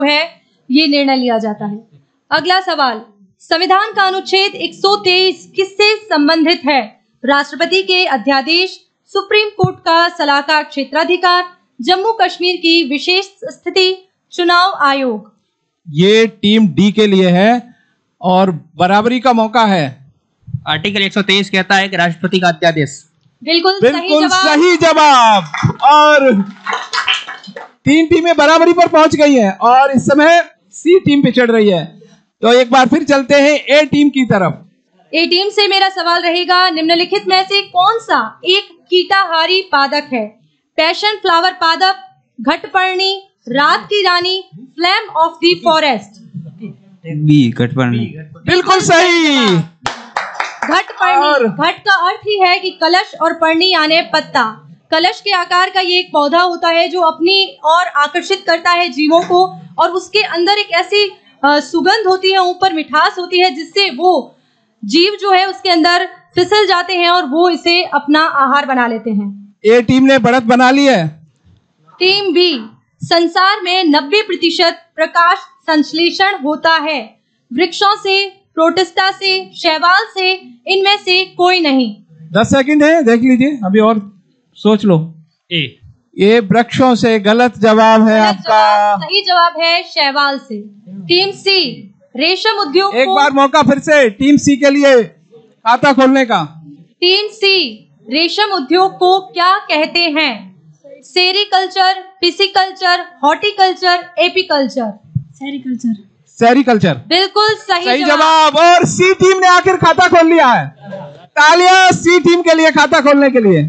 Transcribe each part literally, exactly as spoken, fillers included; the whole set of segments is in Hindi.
है ये निर्णय लिया जाता है। अगला सवाल, संविधान का अनुच्छेद एक सौ तेईस किससे संबंधित है? राष्ट्रपति के अध्यादेश, सुप्रीम कोर्ट का सलाहकार क्षेत्राधिकार, जम्मू कश्मीर की विशेष स्थिति, चुनाव आयोग। ये टीम डी के लिए है और बराबरी का मौका है। आर्टिकल एक सौ तेईस कहता है कि राष्ट्रपति का अध्यादेश। बिल्कुल बिल्कुल सही जवाब। सही जवाब। और तीन टीमें बराबरी पर पहुंच गई हैं और इस समय सी टीम पे चढ़ रही है। तो एक बार फिर चलते हैं ए टीम की तरफ। ए टीम से मेरा सवाल रहेगा, निम्नलिखित में से कौन सा एक कीटाहारी पादक है? पैशन फ्लावर पादक, घटपर्णी, रात की रानी, flame of the forest. B, घटपर्णी। बिल्कुल सही। घटपर्णी, घट का अर्थ ही है कि कलश और पर्णी यानी पत्ता। कलश के आकार का ये एक पौधा होता है जो अपनी ओर आकर्षित करता है जीवों को, और उसके अंदर एक ऐसी सुगंध होती है, ऊपर मिठास होती है, जिससे वो जीव जो है उसके अंदर फिसल जाते हैं और वो इसे अपना आहार बना लेते हैं। ए टीम ने बढ़त बना ली है। टीम बी, संसार में नब्बे प्रतिशत प्रकाश संश्लेषण होता है। वृक्षों से, प्रोटिस्टा से, शैवाल से, इनमें से कोई नहीं। दस सेकंड है, देख लीजिए, अभी और सोच लो। ए, ये वृक्षों से गलत जवाब है गलत आपका। जवाब, सही जवाब है शैवाल से। टीम सी, रेशम उद्योग एक को, बार मौका फिर से टीम सी के लिए खाता खोलने का। टीम सी, रेशम उद्योग को क्या कहते हैं? Sericulture, pisciculture, horticulture, apiculture. Sericulture. Sericulture. बिल्कुल सही, सही जवाब। जवाब। और सी टीम ने आखिर खाता खोल लिया है। तालियां सी टीम के लिए खाता खोलने के लिए।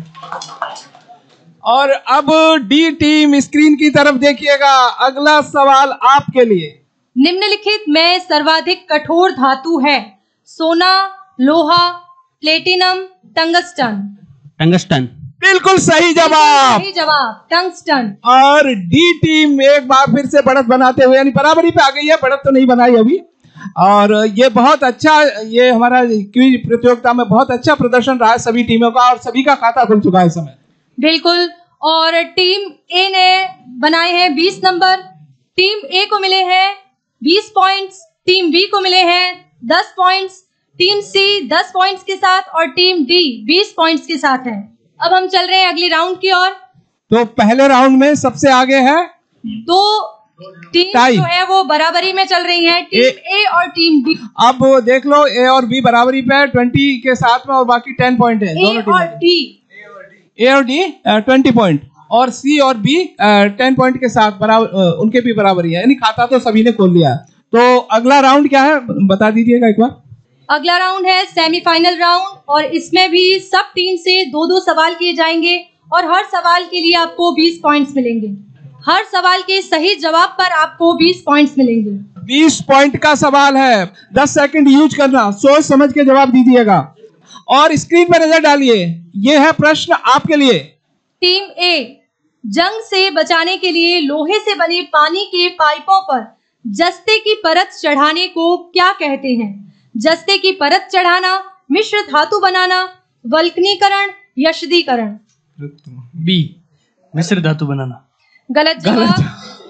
और अब डी टीम स्क्रीन की तरफ देखिएगा। अगला सवाल आपके लिए। निम्नलिखित में सर्वाधिक कठोर धातु है? सोना, लोहा, प्लेटिनम, टंगस्टन। टंगस्टन। बिल्कुल सही जवाब। सही जवाब, टंगस्टन। और डी टीम एक बार फिर से बढ़त बनाते हुए, यानी बराबरी पे आ गई है, बढ़त तो नहीं बनाई अभी। और ये बहुत अच्छा, ये हमारा क्विज प्रतियोगिता में बहुत अच्छा प्रदर्शन रहा है सभी टीमों का, और सभी का खाता खुल चुका है इस समय। बिल्कुल। और टीम ए ने बनाए हैं बीस नंबर, टीम ए को मिले हैं बीस पॉइंट्स, टीम बी को मिले हैं दस पॉइंट्स, टीम सी दस पॉइंट्स के साथ और टीम डी बीस पॉइंट्स के साथ है। अब हम चल रहे हैं अगले राउंड की ओर। तो पहले राउंड में सबसे आगे है दो टीम जो है वो बराबरी में चल रही हैं, टीम ए, ए और टीम बी। अब देख लो, ए और बी बराबरी पे ट्वेंटी के साथ में, और बाकी टेन पॉइंट है। ए और डी, ए और डी ट्वेंटी पॉइंट, और सी और बी टेन पॉइंट के साथ बराबर, उनके भी बराबरी है, यानी खाता तो सभी ने खोल लिया। तो अगला राउंड क्या है बता दीजिएगा एक बार। अगला राउंड है सेमीफाइनल राउंड, और इसमें भी सब टीम से दो दो सवाल किए जाएंगे और हर सवाल के लिए आपको बीस पॉइंट्स मिलेंगे। हर सवाल के सही जवाब पर आपको बीस पॉइंट्स मिलेंगे। बीस पॉइंट का सवाल है, दस सेकंड यूज करना, सोच समझ के जवाब दीजिएगा और स्क्रीन पर नजर डालिए। यह है प्रश्न आपके लिए। टीम ए, जंग से बचाने के लिए लोहे से बने पानी के पाइपों पर जस्ते की परत चढ़ाने को क्या कहते हैं? जस्ते की परत चढ़ाना, मिश्र धातु बनाना, वल्कनीकरण, यशदीकरण। बी, मिश्र धातु बनाना। गलत जवाब।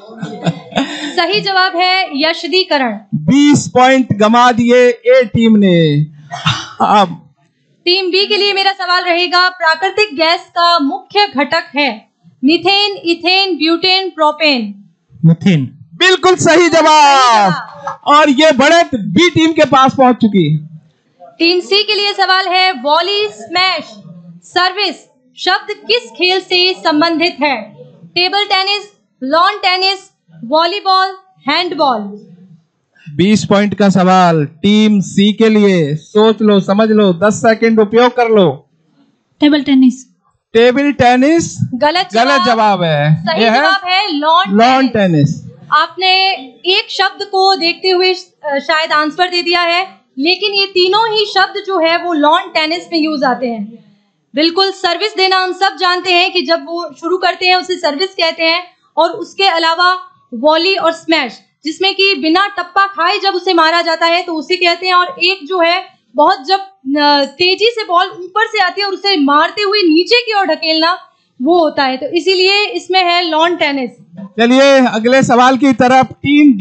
सही जवाब है यशदीकरण। बीस पॉइंट गमा दिए ए टीम ने। अब टीम बी के लिए मेरा सवाल रहेगा, प्राकृतिक गैस का मुख्य घटक है methane, ethane, butane, propane. Methane. बिल्कुल सही जवाब। और ये बढ़त बी टीम के पास पहुंच चुकी। टीम सी के लिए सवाल है, वॉली, स्मैश, सर्विस शब्द किस खेल से संबंधित है? Table tennis, lawn tennis, volleyball, handball. बीस पॉइंट का सवाल टीम सी के लिए। सोच लो, समझ लो, दस सेकंड उपयोग कर लो। Table tennis. टेबल टेनिस गलत गलत जवाब है। सही जवाब है लॉन लॉन टेनिस। आपने एक शब्द को देखते हुए शायद आंसर दे दिया है, लेकिन ये तीनों ही शब्द जो है वो लॉन टेनिस में यूज आते हैं। बिल्कुल, सर्विस देना हम सब जानते हैं कि जब वो शुरू करते हैं उसे सर्विस कहते हैं, और उसके अलावा वॉली और स्मैश, जिसमें कि बिना टप्पा खाए जब उसे मारा जाता है तो उसे कहते हैं, और एक जो है बहुत जब तेजी से बॉल ऊपर से आती है और उसे मारते हुए नीचे की ओर ढकेलना, वो होता है। तो इसीलिए इसमें है लॉन टेनिस। चलिए अगले सवाल की तरफ टीम